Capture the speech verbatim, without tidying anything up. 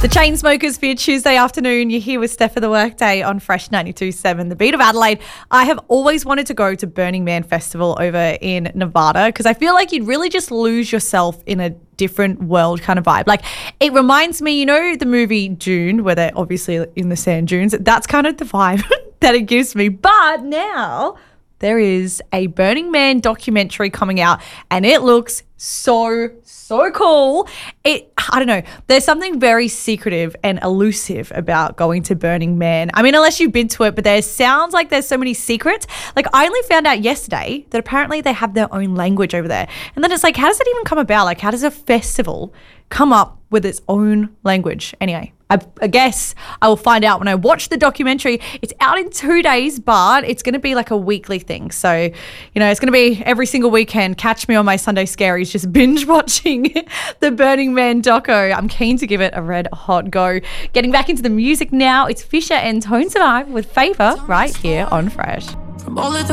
The Chainsmokers for your Tuesday afternoon. You're here with Steph for the Workday on Fresh ninety-two point seven, the beat of Adelaide. I have always wanted to go to Burning Man Festival over in Nevada because I feel like you'd really just lose yourself in a different world kind of vibe. Like, it reminds me, you know, the movie Dune, where they're obviously in the sand dunes. That's kind of the vibe that it gives me. But now there is a Burning Man documentary coming out and it looks so, so cool. It, I don't know, there's something very secretive and elusive about going to Burning Man. I mean, unless you've been to it, but there sounds like there's so many secrets. Like, I only found out yesterday that apparently they have their own language over there. And then it's like, how does it even come about? Like, how does a festival come up with its own language? Anyway, I, I guess I will find out when I watch the documentary. It's out in two days, but it's going to be like a weekly thing. So, you know, it's going to be every single weekend. Catch me on my Sunday Scaries just binge watching the Burning Man doco. I'm keen to give it a red hot go. Getting back into the music now, it's Fisher and Tone Survive with Favour right here on Fresh. From all of the